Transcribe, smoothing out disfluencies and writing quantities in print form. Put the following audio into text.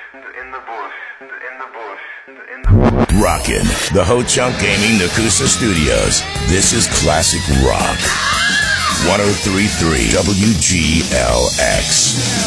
Rockin' the Ho Chunk Gaming Nakusa Studios. This is Classic Rock. 103.3 WGLX.